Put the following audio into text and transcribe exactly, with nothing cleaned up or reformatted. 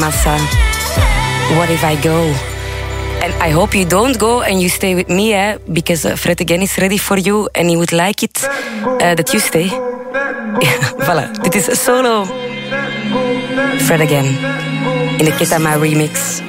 Massa. What if I go? And I hope you don't go and you stay with me, eh? Because uh, Fred again is ready for you and he would like it uh, that you stay. Voilà, dit is Solo. Fred again in the Kitama remix.